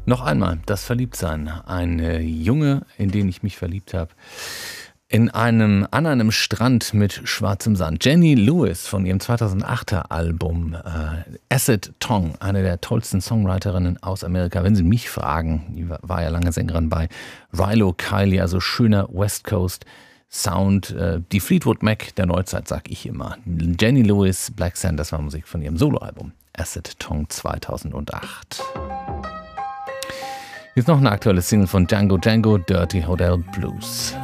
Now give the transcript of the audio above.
Noch einmal das Verliebtsein. Ein Junge, in den ich mich verliebt habe. An einem Strand mit schwarzem Sand. Jenny Lewis von ihrem 2008er Album Acid Tongue, eine der tollsten Songwriterinnen aus Amerika. Wenn Sie mich fragen, die war ja lange Sängerin bei Rilo Kiley, also schöner West Coast Sound. Die Fleetwood Mac der Neuzeit, sag ich immer. Jenny Lewis, Black Sand, das war Musik von ihrem Soloalbum Acid Tongue 2008. Jetzt noch eine aktuelle Single von Django Django, Dirty Hotel Blues.